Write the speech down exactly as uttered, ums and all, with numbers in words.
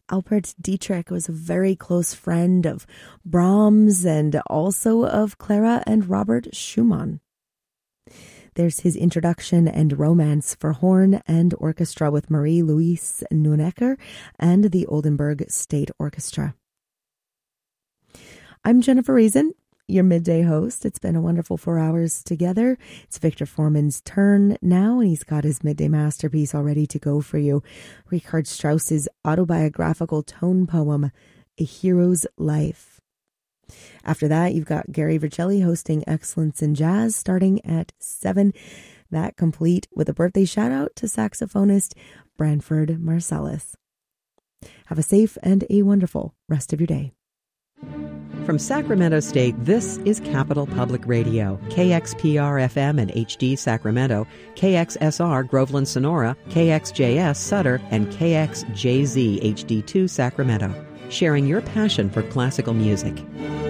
Alfred Dietrich was a very close friend of Brahms and also of Clara and Robert Schumann. There's his introduction and romance for horn and orchestra with Marie-Louise Neunecker and the Oldenburg State Orchestra. I'm Jennifer Reason, your midday host. It's been a wonderful four hours together. It's Victor Foreman's turn now, and he's got his midday masterpiece all ready to go for you. Richard Strauss's autobiographical tone poem, A Hero's Life. After that, you've got Gary Vercelli hosting Excellence in Jazz starting at seven. That complete with a birthday shout out to saxophonist Branford Marsalis. Have a safe and a wonderful rest of your day. From Sacramento State, this is Capital Public Radio, K X P R F M and H D Sacramento, K X S R Groveland Sonora, K X J S Sutter, and K X J Z H D two Sacramento, sharing your passion for classical music.